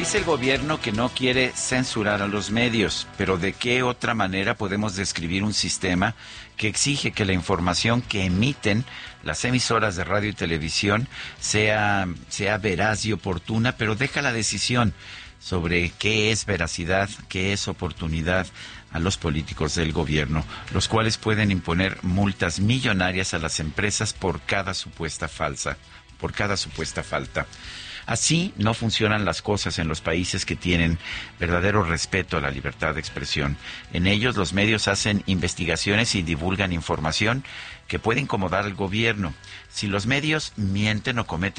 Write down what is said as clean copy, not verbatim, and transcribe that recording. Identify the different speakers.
Speaker 1: Dice el gobierno que no quiere censurar a los medios, pero ¿de qué otra manera podemos describir un sistema que exige que la información que emiten las emisoras de radio y televisión sea veraz y oportuna, pero deja la decisión sobre qué es veracidad, qué es oportunidad a los políticos del gobierno, los cuales pueden imponer multas millonarias a las empresas por cada supuesta falta? Así no funcionan las cosas en los países que tienen verdadero respeto a la libertad de expresión. En ellos los medios hacen investigaciones y divulgan información que puede incomodar al gobierno. Si los medios mienten o cometen